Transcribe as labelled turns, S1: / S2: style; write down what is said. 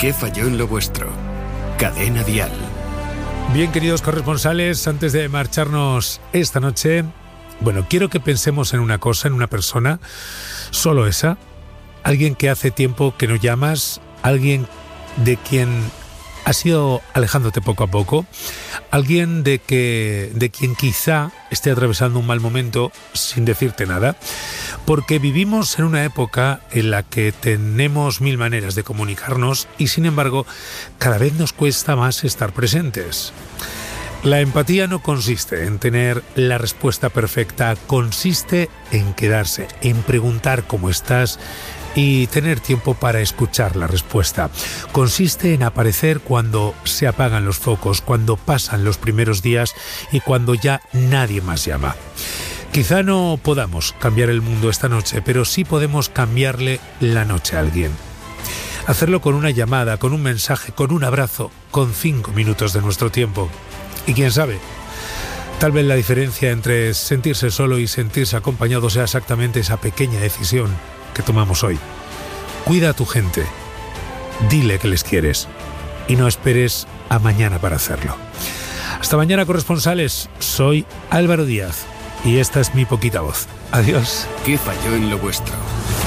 S1: ¿Qué falló en lo vuestro? Cadena Dial.
S2: Bien, queridos corresponsales, antes de marcharnos esta noche, bueno, quiero que pensemos en una cosa, en una persona, solo esa, alguien que hace tiempo que no llamas, alguien de quien has ido alejándote poco a poco, alguien de quien quizá esté atravesando un mal momento sin decirte nada, porque vivimos en una época en la que tenemos mil maneras de comunicarnos y sin embargo cada vez nos cuesta más estar presentes. La empatía no consiste en tener la respuesta perfecta, consiste en quedarse, en preguntar cómo estás y tener tiempo para escuchar la respuesta. Consiste en aparecer cuando se apagan los focos, cuando pasan los primeros días y cuando ya nadie más llama. Quizá no podamos cambiar el mundo esta noche, pero sí podemos cambiarle la noche a alguien. Hacerlo con una llamada, con un mensaje, con un abrazo, con 5 minutos de nuestro tiempo. Y quién sabe, tal vez la diferencia entre sentirse solo y sentirse acompañado sea exactamente esa pequeña decisión que tomamos hoy. Cuida a tu gente, dile que les quieres y no esperes a mañana para hacerlo. Hasta mañana, corresponsales. Soy Álvaro Díaz y esta es mi poquita voz. Adiós.
S1: ¿Qué falló en lo vuestro?